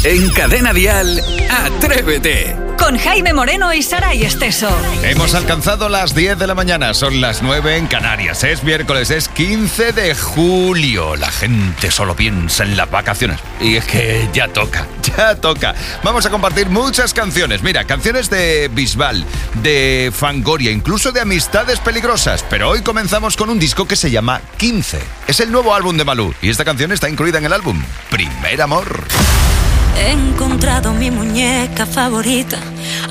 En Cadena Dial, Atrévete. Con Jaime Moreno y Saray Esteso. Hemos alcanzado las 10 de la mañana, son las 9 en Canarias. Es miércoles, es 15 de julio. La gente solo piensa en las vacaciones. Y es que ya toca. Vamos a compartir muchas canciones. Mira, canciones de Bisbal, de Fangoria, incluso de Amistades Peligrosas. Pero hoy comenzamos con un disco que se llama 15. Es el nuevo álbum de Malú y esta canción está incluida en el álbum Primer Amor. He encontrado mi muñeca favorita,